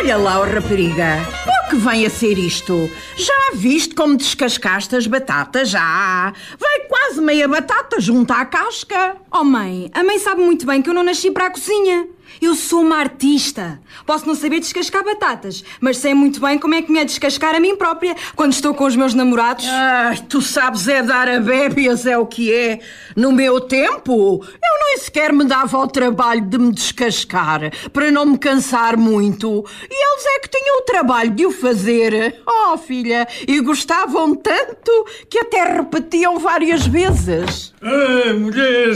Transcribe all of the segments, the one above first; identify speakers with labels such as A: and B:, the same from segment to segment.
A: Olha lá, rapariga, o que vem a ser isto? Já viste como descascaste as batatas? Já! Vai quase meia batata junto à casca.
B: Oh mãe, a mãe sabe muito bem que eu não nasci para a cozinha. Eu sou uma artista. Posso não saber descascar batatas, mas sei muito bem como é que me é descascar a mim própria quando estou com os meus namorados.
A: Tu sabes é dar a bébias, é o que é. No meu tempo, eu nem sequer me dava ao trabalho de me descascar, para não me cansar muito. E eles é que tinham o trabalho de o fazer. Oh, filha, e gostavam tanto que até repetiam várias vezes.
C: Mulher,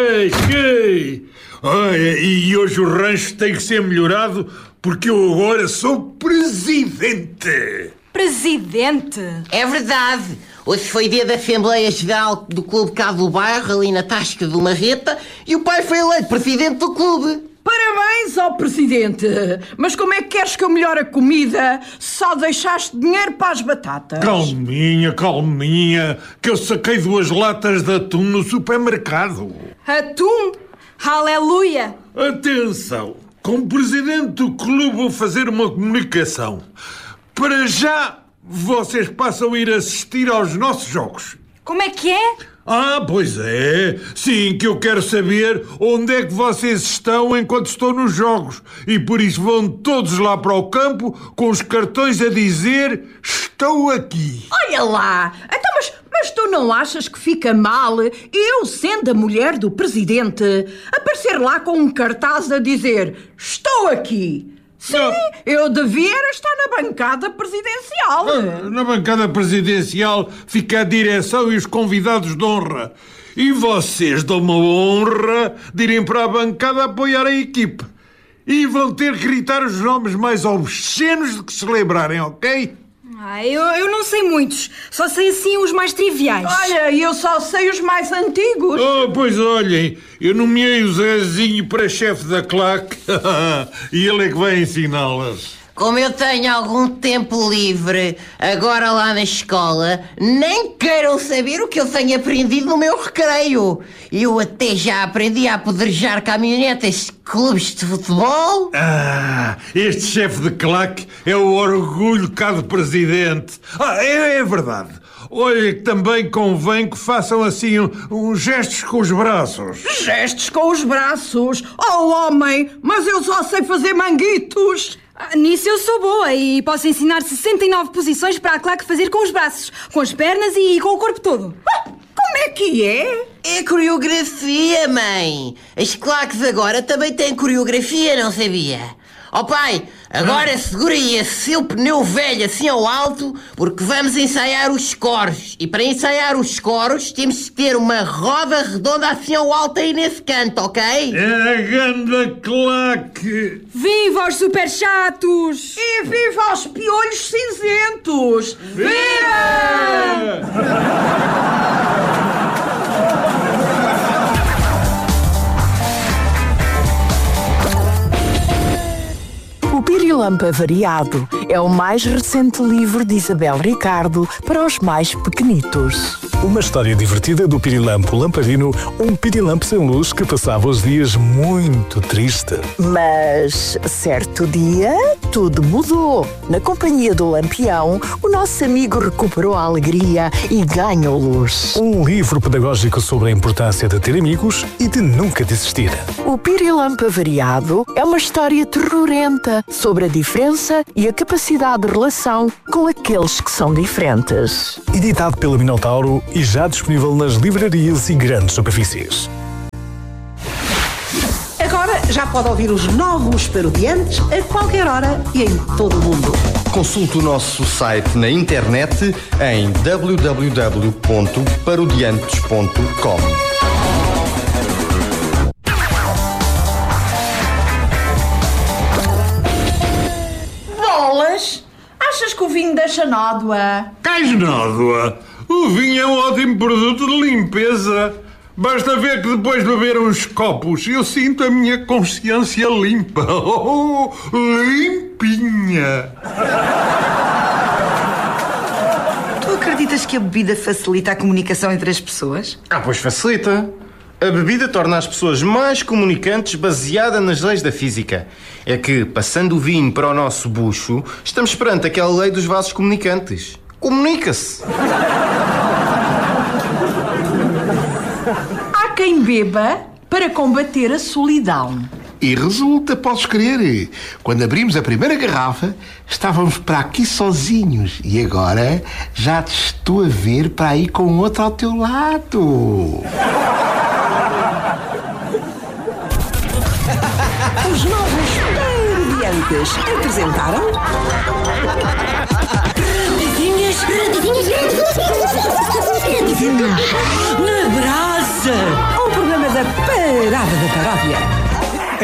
C: cheguei. Olha, e hoje o rancho tem que ser melhorado porque eu agora sou presidente.
B: Presidente?
D: É verdade. Hoje foi dia da Assembleia Geral do Clube cá do bairro, ali na Tasca do Marreta, e o pai foi eleito presidente do clube.
A: Parabéns ao presidente. Mas como é que queres que eu melhore a comida se só deixaste dinheiro para as batatas?
C: Calminha, que eu saquei 2 latas de atum no supermercado.
B: Atum? Aleluia!
C: Atenção, como presidente do clube vou fazer uma comunicação. Para já, vocês passam a ir assistir aos nossos jogos.
B: Como é que é?
C: Pois é. Sim, que eu quero saber onde é que vocês estão enquanto estou nos jogos. E por isso vão todos lá para o campo com os cartões a dizer: estou aqui.
A: Olha lá! Então, mas tu não achas que fica mal eu, sendo a mulher do presidente, aparecer lá com um cartaz a dizer: estou aqui? Sim, eu devia estar na bancada presidencial.
C: Na bancada presidencial fica a direção e os convidados de honra. E vocês dão-me a honra de irem para a bancada apoiar a equipe. E vão ter que gritar os nomes mais obscenos de que se lembrarem, ok?
B: Eu não sei muitos. Só sei assim os mais triviais.
A: Olha, eu só sei os mais antigos.
C: Pois olhem, eu nomeei o Zezinho para chefe da claque e ele é que vai ensiná-las.
D: Como eu tenho algum tempo livre agora lá na escola, nem queiram saber o que eu tenho aprendido no meu recreio. Eu até já aprendi a apedrejar caminhonetas de clubes de futebol.
C: Este chefe de claque é o orgulho cá do presidente. É verdade. Olha, que também convém que façam assim uns gestos com os braços.
A: Gestos com os braços? Oh, homem, mas eu só sei fazer manguitos.
B: Nisso eu sou boa e posso ensinar 69 posições para a claque fazer com os braços, com as pernas e com o corpo todo.
A: Como é que é?
D: É coreografia, mãe. As claques agora também têm coreografia, não sabia? Pai, agora segura aí esse seu pneu velho assim ao alto, porque vamos ensaiar os coros. E para ensaiar os coros temos que ter uma roda redonda assim ao alto aí nesse canto, ok?
C: É a ganda claque!
B: Viva os super chatos!
A: E viva os piolhos cinzentos! Viva!
E: O Pirilampo Avariado é o mais recente livro de Isabel Ricardo para os mais pequenitos.
F: Uma história divertida do Pirilampo Lamparino, um pirilampo sem luz que passava os dias muito triste.
E: Mas, certo dia, tudo mudou. Na companhia do Lampião, o nosso amigo recuperou a alegria e ganhou luz.
F: Um livro pedagógico sobre a importância de ter amigos e de nunca desistir.
E: O Pirilampo Avariado é uma história terrorenta sobre a diferença e a capacidade de relação com aqueles que são diferentes.
F: Editado pela Minotauro e já disponível nas livrarias e grandes superfícies.
G: Agora já pode ouvir os novos Parodiantes a qualquer hora e em todo o mundo.
H: Consulte o nosso site na internet em www.parodiantes.com.
A: Achas que o vinho deixa nódoa?
C: Cais nódoa? O vinho é um ótimo produto de limpeza. Basta ver que depois de beber uns copos eu sinto a minha consciência limpa. Limpinha.
G: Tu acreditas que a bebida facilita a comunicação entre as pessoas?
I: Pois facilita.
H: A bebida torna as pessoas mais comunicantes baseada nas leis da física. É que, passando o vinho para o nosso bucho, estamos perante aquela lei dos vasos comunicantes. Comunica-se!
A: Há quem beba para combater a solidão.
I: E resulta, podes crer, quando abrimos a primeira garrafa, estávamos para aqui sozinhos. E agora já te estou a ver para aí com outro ao teu lado.
G: Os novos parodiantes apresentaram... Na Brasa! Um programa da Parada da Paródia.